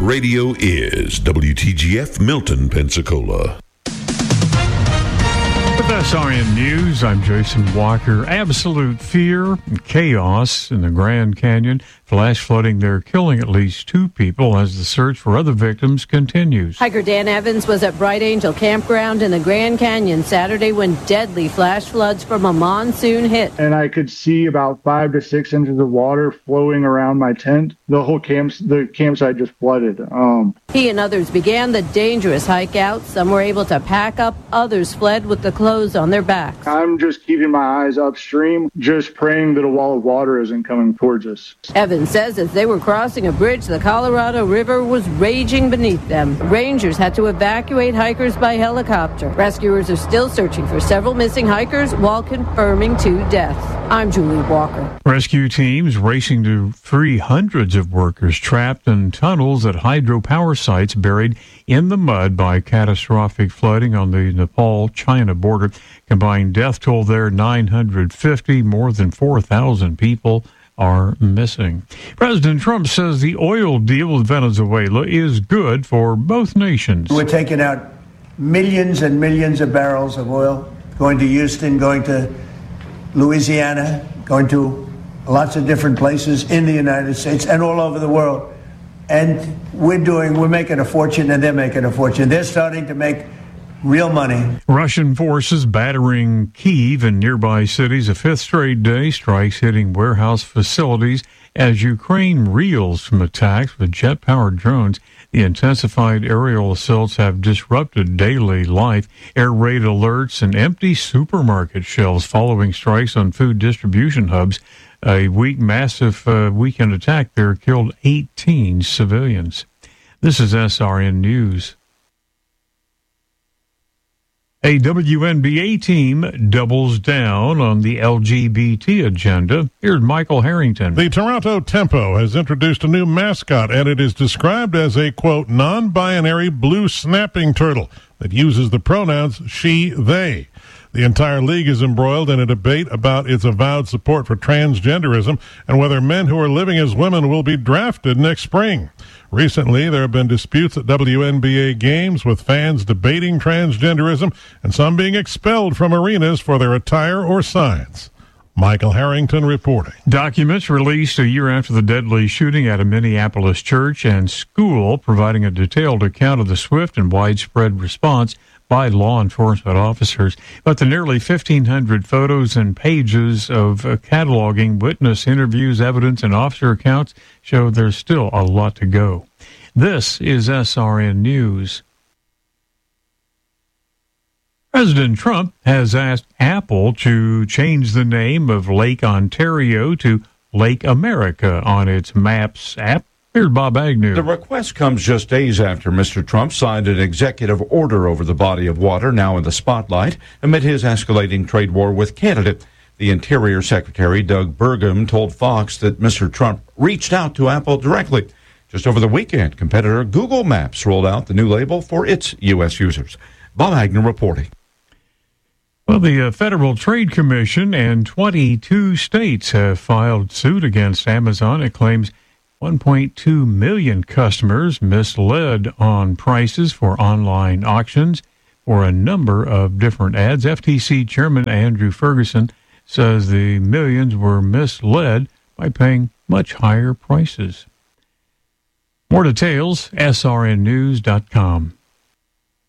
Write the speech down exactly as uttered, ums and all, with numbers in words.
radio is W T G F Milton, Pensacola. With S R N News, I'm Jason Walker. Absolute fear and chaos in the Grand Canyon. Flash flooding there, killing at least two people as the search for other victims continues. Hiker Dan Evans was at Bright Angel Campground in the Grand Canyon Saturday when deadly flash floods from a monsoon hit. And I could see about five to six inches of water flowing around my tent. The whole camp, the campsite just flooded. Um, he and others began the dangerous hike out. Some were able to pack up. Others fled with the clothes on their backs. I'm just keeping my eyes upstream, just praying that a wall of water isn't coming towards us. Evans says as they were crossing a bridge, the Colorado River was raging beneath them. Rangers had to evacuate hikers by helicopter. Rescuers are still searching for several missing hikers while confirming two deaths. I'm Julie Walker. Rescue teams racing to free hundreds of workers trapped in tunnels at hydropower sites buried in the mud by catastrophic flooding on the Nepal-China border. Combined death toll there, nine hundred fifty. More than four thousand people are missing. President Trump says the oil deal with Venezuela is good for both nations. We're taking out millions and millions of barrels of oil, going to Houston, going to Louisiana, going to lots of different places in the United States and all over the world. And we're doing, we're making a fortune and they're making a fortune. They're starting to make real money. Russian forces battering Kyiv and nearby cities. A fifth straight day, strikes hitting warehouse facilities as Ukraine reels from attacks with jet-powered drones. The intensified aerial assaults have disrupted daily life. Air raid alerts and empty supermarket shelves following strikes on food distribution hubs. A weak, massive uh, weekend attack there killed eighteen civilians. This is S R N News. A W N B A team doubles down on the L G B T agenda. Here's Michael Harrington. The Toronto Tempo has introduced a new mascot, and it is described as a, quote, non-binary blue snapping turtle that uses the pronouns she, they. The entire league is embroiled in a debate about its avowed support for transgenderism and whether men who are living as women will be drafted next spring. Recently, there have been disputes at W N B A games with fans debating transgenderism and some being expelled from arenas for their attire or signs. Michael Harrington reporting. Documents released a year after the deadly shooting at a Minneapolis church and school, providing a detailed account of the swift and widespread response by law enforcement officers. But the nearly fifteen hundred photos and pages of uh, cataloging witness interviews, evidence, and officer accounts show there's still a lot to go. This is S R N News. President Trump has asked Apple to change the name of Lake Ontario to Lake America on its Maps app. Here's Bob Agnew. The request comes just days after Mister Trump signed an executive order over the body of water now in the spotlight amid his escalating trade war with Canada. The Interior Secretary, Doug Burgum, told Fox that Mister Trump reached out to Apple directly. Just over the weekend, competitor Google Maps rolled out the new label for its U S users. Bob Agnew reporting. Well, the uh, Federal Trade Commission and twenty-two states have filed suit against Amazon. It claims one point two million customers misled on prices for online auctions for a number of different ads. F T C Chairman Andrew Ferguson says the millions were misled by paying much higher prices. More details, S R N news dot com.